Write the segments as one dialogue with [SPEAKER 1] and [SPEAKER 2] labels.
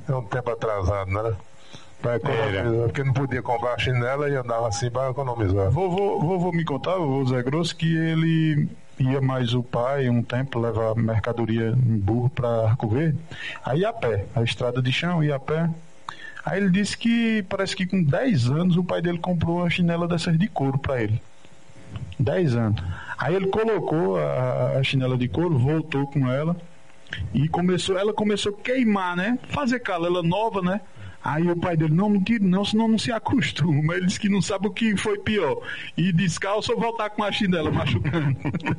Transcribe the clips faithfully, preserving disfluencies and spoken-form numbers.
[SPEAKER 1] É um tempo atrasado, né? Porque não podia comprar chinela e andava assim para economizar.
[SPEAKER 2] Vovô, vovô me contava, o Zé Grosso, que ele ia mais o pai um tempo levar mercadoria em burro para Arco Verde, aí ia a pé, a estrada de chão, ia a pé. Aí ele disse que parece que com dez anos o pai dele comprou uma chinela dessas de couro para ele. dez anos. Aí ele colocou a, a chinela de couro, voltou com ela e começou, ela começou a queimar, né? Fazer calo, ela nova, né? Aí o pai dele, não, mentira, não, senão não se acostuma. Ele disse que não sabe o que foi pior. E descalço ou voltar com a chinela machucando.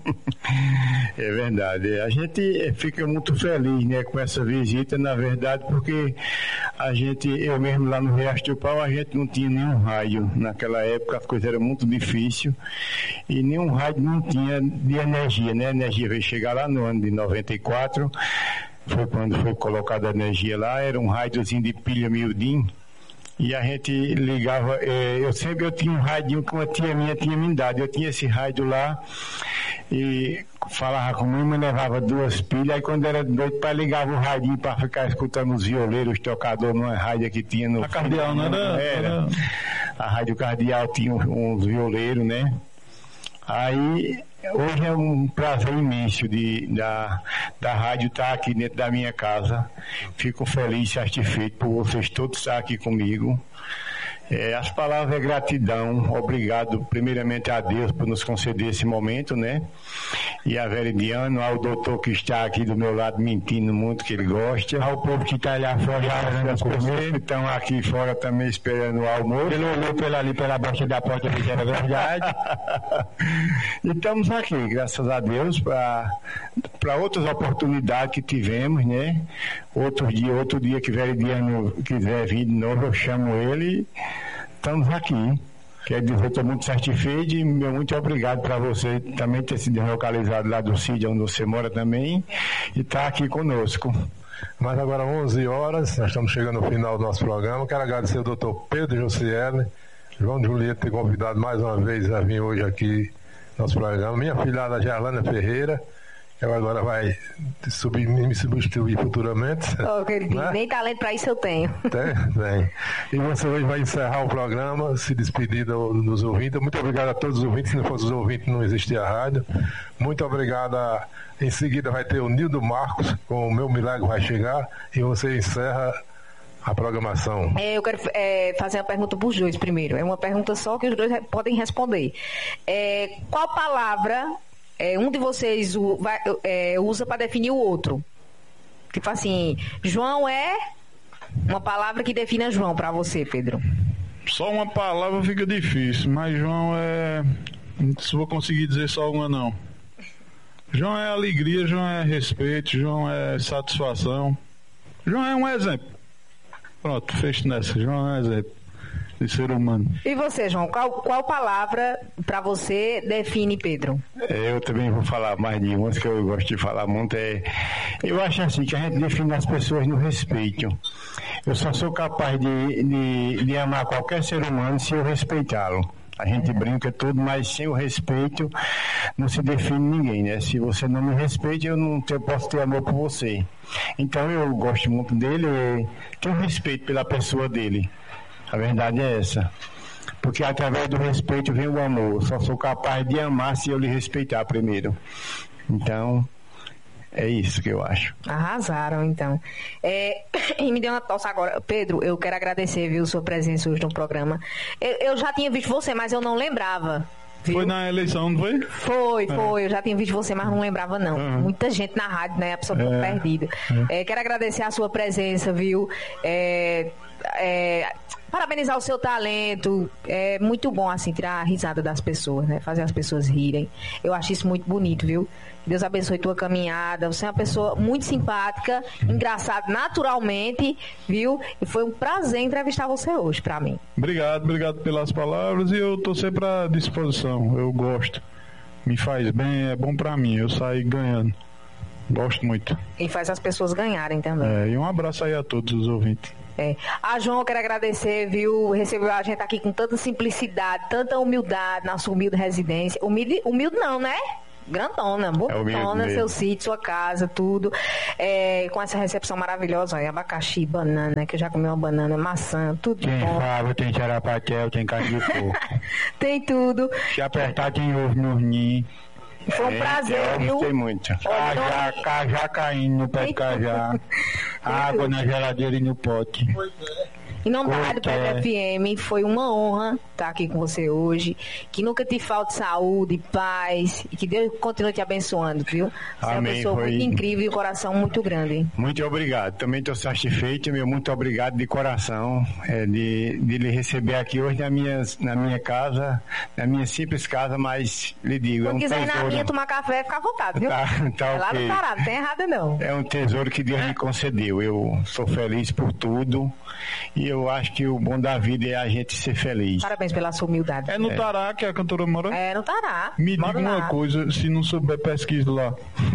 [SPEAKER 3] É verdade. A gente fica muito feliz, né, com essa visita, na verdade, porque a gente, eu mesmo lá no Riacho do Pau, a gente não tinha nenhum rádio. Naquela época as coisas eram muito difíceis e nenhum rádio não tinha de energia, né? A energia veio chegar lá no ano de noventa e quatro. Foi quando foi colocada a energia lá, era um rádiozinho de pilha miudinho, e a gente ligava, eh, eu sempre eu tinha um rádio que uma tia minha tinha me dado, eu tinha esse rádio lá, e falava comigo, me levava duas pilhas, aí quando era noite, pai ligava o radinho para ficar escutando os violeiros, os tocadores, numa rádio que tinha no...
[SPEAKER 2] A Cardeal, não era?
[SPEAKER 3] Era. A Rádio Cardeal tinha uns violeiros, né? Aí, hoje é um prazer imenso de, da, da rádio estar aqui dentro da minha casa. Fico feliz e satisfeito por vocês todos estar aqui comigo. É, as palavras é gratidão, obrigado primeiramente a Deus por nos conceder esse momento, né? E a Veridiano, ao doutor que está aqui do meu lado mentindo muito que ele gosta, ao povo que está lá fora esperando as pessoas que estão aqui fora também esperando o almoço. Ele olhou pela, ali pela bosta da porta que era verdade. E estamos aqui, graças a Deus, para outras oportunidades que tivemos, né? Outro dia, outro dia que Veridiano quiser vir de novo, eu chamo ele. Estamos aqui. Quer dizer, estou muito satisfeito e meu muito obrigado para você também ter sido localizado lá do sítio onde você mora também e estar tá aqui conosco.
[SPEAKER 1] Mas agora onze horas, nós estamos chegando ao final do nosso programa. Quero agradecer ao doutor Pedro Josiele, João Julieta ter convidado mais uma vez a vir hoje aqui no nosso programa. Minha filhada Gerlana Ferreira, que agora vai subir, me substituir futuramente.
[SPEAKER 4] Oh, querido, né? Nem talento para isso eu tenho.
[SPEAKER 1] Tem? Tem. E você hoje vai encerrar o programa, se despedir do, dos ouvintes. Muito obrigado a todos os ouvintes. Se não fosse os ouvintes, não existia a rádio. Muito obrigado. A, em seguida vai ter o Nildo Marcos, com o Meu Milagre Vai Chegar. E você encerra a programação.
[SPEAKER 4] É, eu quero é, fazer uma pergunta para os dois primeiro. É uma pergunta só que os dois podem responder. É, qual palavra... É, um de vocês o, vai, é, usa para definir o outro. Tipo assim, João é uma palavra que defina João para você, Pedro.
[SPEAKER 2] Só uma palavra fica difícil, mas João é... Não vou conseguir dizer só uma, não. João é alegria, João é respeito, João é satisfação. João é um exemplo. Pronto, fecho nessa. João é um exemplo de ser humano.
[SPEAKER 4] E você, João, qual, qual palavra para você define Pedro?
[SPEAKER 3] Eu também vou falar mais de umas que eu gosto de falar muito. É, eu acho assim que a gente define as pessoas no respeito. Eu só sou capaz de, de, de amar qualquer ser humano se eu respeitá-lo. A gente brinca tudo, mas sem o respeito não se define ninguém, né? Se você não me respeita, eu não eu posso ter amor por você. Então eu gosto muito dele, eu tenho respeito pela pessoa dele. A verdade é essa. Porque através do respeito vem o amor. Eu só sou capaz de amar se eu lhe respeitar primeiro. Então, é isso que eu acho.
[SPEAKER 4] Arrasaram, então. É, e me deu uma tosse agora. Pedro, eu quero agradecer, viu, sua presença hoje no programa. Eu, eu já tinha visto você, mas eu não lembrava. Viu?
[SPEAKER 2] Foi na eleição, não foi?
[SPEAKER 4] Foi, foi. É. Eu já tinha visto você, mas não lembrava, não. Uhum. Muita gente na rádio, né? A pessoa ficou é. perdida. É. É, quero agradecer a sua presença, viu? É... É, parabenizar o seu talento. É muito bom assim tirar a risada das pessoas, né? Fazer as pessoas rirem. Eu acho isso muito bonito, viu? Deus abençoe tua caminhada. Você é uma pessoa muito simpática, engraçada naturalmente, viu? E foi um prazer entrevistar você hoje pra mim.
[SPEAKER 2] Obrigado, obrigado pelas palavras e eu tô sempre à disposição. Eu gosto, me faz bem, é bom pra mim. Eu saí ganhando. Gosto muito.
[SPEAKER 4] E faz as pessoas ganharem também.
[SPEAKER 2] É, e um abraço aí a todos os ouvintes.
[SPEAKER 4] É. A João, eu quero agradecer, viu? Recebeu a gente aqui com tanta simplicidade, tanta humildade na sua humilde residência. Humilde, humilde não, né? grandona, bonitona, seu sítio, sua casa, tudo. É, com essa recepção maravilhosa, olha, abacaxi, banana, que eu já comi uma banana, maçã, tudo
[SPEAKER 3] tem
[SPEAKER 4] bom.
[SPEAKER 3] Tem fava, tem xarapatel, tem carne de porco.
[SPEAKER 4] Tem tudo.
[SPEAKER 3] Se apertar, tem ovo no ninho.
[SPEAKER 4] Foi um
[SPEAKER 3] é,
[SPEAKER 4] prazer,
[SPEAKER 3] eu
[SPEAKER 4] viu?
[SPEAKER 3] Gostei muito. Cajá, cajá caindo no pé de cajá. Água na geladeira e no pote.
[SPEAKER 4] Em nome da Rádio Pedra F M, foi uma honra estar aqui com você hoje. Que nunca te falte saúde, paz e que Deus continue te abençoando, viu? Você
[SPEAKER 3] Amém,
[SPEAKER 4] é uma pessoa
[SPEAKER 3] foi...
[SPEAKER 4] muito incrível e um coração muito grande.
[SPEAKER 3] Muito obrigado. Também estou satisfeito, meu. Muito obrigado de coração é, de, de lhe receber aqui hoje na minha, na minha casa, na minha simples casa, mas lhe digo,
[SPEAKER 4] Se
[SPEAKER 3] é um
[SPEAKER 4] quiser ir
[SPEAKER 3] tesouro.
[SPEAKER 4] na minha tomar café, fica à vontade, viu?
[SPEAKER 3] Tá, tá
[SPEAKER 4] é lá
[SPEAKER 3] okay.
[SPEAKER 4] no Pará, não tem errado não.
[SPEAKER 3] É um tesouro que Deus me concedeu. Eu sou feliz por tudo e eu acho que o bom da vida é a gente ser feliz.
[SPEAKER 4] Parabéns pela sua humildade.
[SPEAKER 2] É no Tará que a cantora mora?
[SPEAKER 4] É no Tará.
[SPEAKER 2] Me
[SPEAKER 4] Moro
[SPEAKER 2] diga uma
[SPEAKER 4] lá.
[SPEAKER 2] coisa, se não souber, pesquisa lá.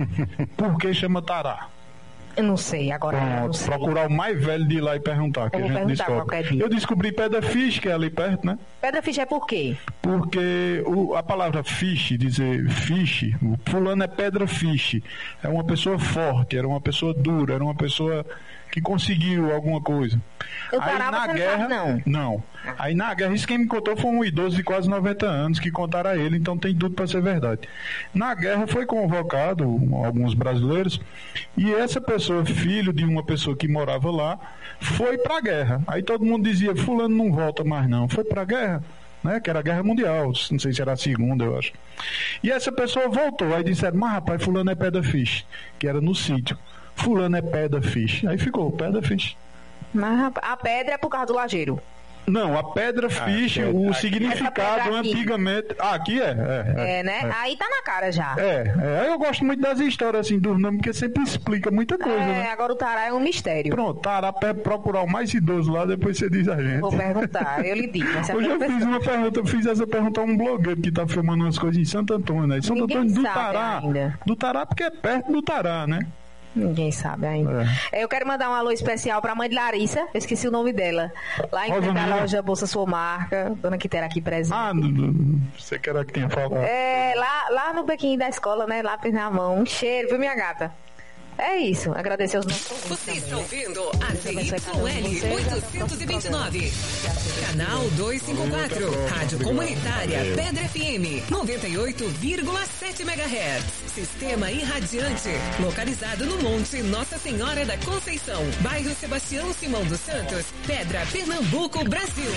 [SPEAKER 2] Por que chama Tará?
[SPEAKER 4] Eu não sei, agora eu não
[SPEAKER 2] Pronto,
[SPEAKER 4] sei.
[SPEAKER 2] procurar o mais velho de ir lá e perguntar, que
[SPEAKER 4] Eu
[SPEAKER 2] a
[SPEAKER 4] vou
[SPEAKER 2] gente
[SPEAKER 4] perguntar
[SPEAKER 2] descobre.
[SPEAKER 4] qualquer dia.
[SPEAKER 2] Eu descobri Pedra Fish, que é ali perto, né?
[SPEAKER 4] Pedra Ficha é por quê?
[SPEAKER 2] Porque o, a palavra fish, dizer fish, o fulano é pedra fish. É uma pessoa forte, era uma pessoa dura, era uma pessoa que conseguiu alguma coisa.
[SPEAKER 4] Eu Tará, você não sabe, não?
[SPEAKER 2] Não. Aí na guerra, isso quem me contou foi um idoso de quase noventa anos que contaram a ele, então tem tudo para ser verdade. Na guerra foi convocado alguns brasileiros e essa pessoa, filho de uma pessoa que morava lá, foi para a guerra. Aí todo mundo dizia, fulano não volta mais não. Foi para a guerra, né? Que era a Guerra Mundial, não sei se era a segunda, eu acho. E essa pessoa voltou, aí disseram, mas rapaz, fulano é pedra fish, que era no sítio. Fulano é pedra fish. Aí ficou, pedra fish.
[SPEAKER 4] Mas a pedra é por causa do lajeiro.
[SPEAKER 2] Não, a pedra fish,
[SPEAKER 3] é,
[SPEAKER 2] o
[SPEAKER 3] aqui.
[SPEAKER 2] significado
[SPEAKER 4] Essa pedra aqui.
[SPEAKER 2] antigamente... Ah, aqui é, é.
[SPEAKER 4] É,
[SPEAKER 2] é
[SPEAKER 4] né?
[SPEAKER 2] É.
[SPEAKER 4] Aí tá na cara já.
[SPEAKER 2] É, é, eu gosto muito das histórias assim dos nomes, porque sempre explica muita coisa,
[SPEAKER 4] É,
[SPEAKER 2] né?
[SPEAKER 4] agora o Tará é um mistério.
[SPEAKER 2] Pronto, Tará, pra procurar o mais idoso lá, depois você diz a gente.
[SPEAKER 4] Vou perguntar, eu lhe digo. Mas se a
[SPEAKER 2] Hoje eu
[SPEAKER 4] pessoa-
[SPEAKER 2] fiz uma pergunta, eu fiz essa pergunta a um blogueiro que tá filmando umas coisas em Santo Antônio, né? Santo
[SPEAKER 4] Ninguém
[SPEAKER 2] Antônio do
[SPEAKER 4] sabe
[SPEAKER 2] Tará.
[SPEAKER 4] ainda.
[SPEAKER 2] Do Tará porque é perto do Tará, né?
[SPEAKER 4] Ninguém sabe ainda. É, Eu quero mandar um alô especial pra mãe de Larissa, eu esqueci o nome dela. Lá em
[SPEAKER 2] Rosa
[SPEAKER 4] frente da
[SPEAKER 2] Mira.
[SPEAKER 4] loja Bolsa Sua Marca, dona Quitera aqui presente.
[SPEAKER 2] Ah, do- do- você quer que tenha falado.
[SPEAKER 4] É, lá, lá no bequinho da escola, né? Lá na mão. Um cheiro, viu, minha gata? É isso. Agradecer aos nossos ouvintes
[SPEAKER 5] Você está
[SPEAKER 4] também.
[SPEAKER 5] ouvindo a Z Y L oitocentos e vinte e nove, canal duzentos e cinquenta e quatro, Rádio Comunitária Pedra F M, noventa e oito vírgula sete megahertz. Sistema irradiante, localizado no Monte Nossa Senhora da Conceição, bairro Sebastião Simão dos Santos, Pedra, Pernambuco, Brasil.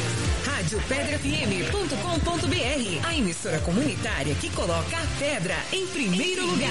[SPEAKER 5] Rádio Pedra F M ponto com ponto B R, a emissora comunitária que coloca a pedra em primeiro lugar.